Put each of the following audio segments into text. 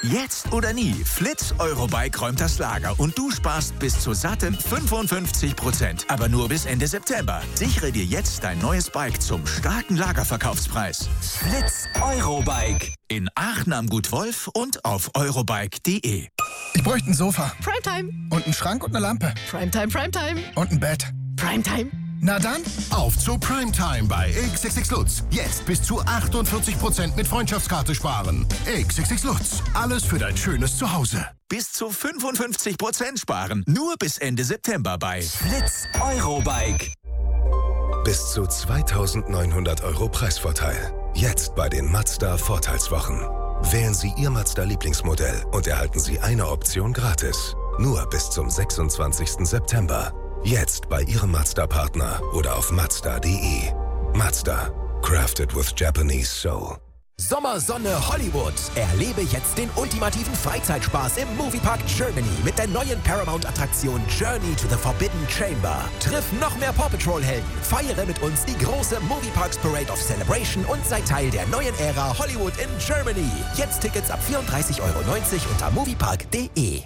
Jetzt oder nie. Flitz Eurobike räumt das Lager und du sparst bis zu satten 55%. Aber nur bis Ende September. Sichere dir jetzt dein neues Bike zum starken Lagerverkaufspreis. Flitz Eurobike. In Aachen am Gut Wolf und auf eurobike.de. Ich bräuchte ein Sofa. Primetime. Und einen Schrank und eine Lampe. Primetime, Primetime. Und ein Bett. Primetime. Na dann, auf zu Primetime bei XXX Lutz. Jetzt bis zu 48% mit Freundschaftskarte sparen. XXX Lutz. Alles für dein schönes Zuhause. Bis zu 55% sparen. Nur bis Ende September bei Flitz Eurobike. Bis zu 2.900 € Preisvorteil. Jetzt bei den Mazda Vorteilswochen. Wählen Sie Ihr Mazda-Lieblingsmodell und erhalten Sie eine Option gratis. Nur bis zum 26. September. Jetzt bei Ihrem Mazda-Partner oder auf Mazda.de. Mazda. Crafted with Japanese Soul. Sommersonne Hollywood. Erlebe jetzt den ultimativen Freizeitspaß im Moviepark Germany mit der neuen Paramount-Attraktion Journey to the Forbidden Chamber. Triff noch mehr Paw Patrol-Helden. Feiere mit uns die große Movieparks Parade of Celebration und sei Teil der neuen Ära Hollywood in Germany. Jetzt Tickets ab 34,90 € unter moviepark.de.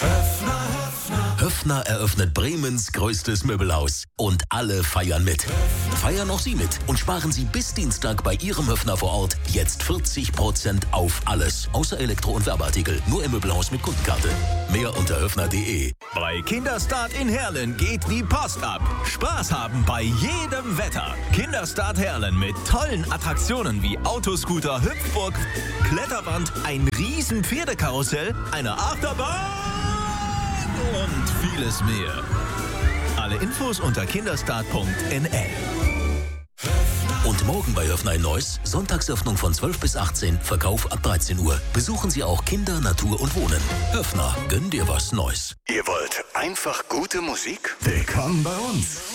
Höffner eröffnet Bremens größtes Möbelhaus. Und alle feiern mit. Feiern auch Sie mit und sparen Sie bis Dienstag bei Ihrem Höffner vor Ort jetzt 40% auf alles. Außer Elektro- und Werbeartikel. Nur im Möbelhaus mit Kundenkarte. Mehr unter höffner.de. Bei Kinderstart in Herlen geht die Post ab. Spaß haben bei jedem Wetter. Kinderstart Herlen mit tollen Attraktionen wie Autoscooter, Hüpfburg, Kletterwand, ein riesen Pferdekarussell, eine Achterbahn und vieles mehr. Alle Infos unter kinderstart.nl. Und morgen bei Höffner in Neuss, Sonntagsöffnung von 12 bis 18, Verkauf ab 13 Uhr. Besuchen Sie auch Kinder, Natur und Wohnen. Höffner, gönn dir was Neues. Ihr wollt einfach gute Musik? Willkommen bei uns.